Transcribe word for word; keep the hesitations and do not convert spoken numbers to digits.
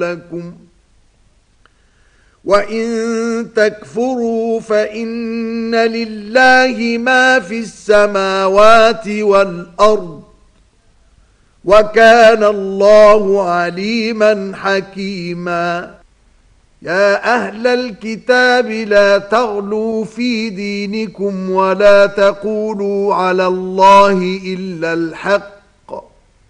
لكم وإن تكفروا فإن لله ما في السماوات والأرض وكان الله عليما حكيما. يا أهل الكتاب لا تغلوا في دينكم ولا تقولوا على الله إلا الحق